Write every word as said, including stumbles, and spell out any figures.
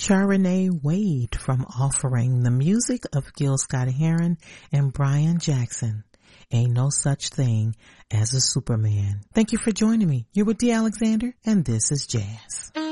Sharonee Wade from Offering, the music of Gil Scott-Heron and Brian Jackson. Ain't no such thing as a Superman. Thank you for joining me. You're with Dee Alexander, and this is Jazz.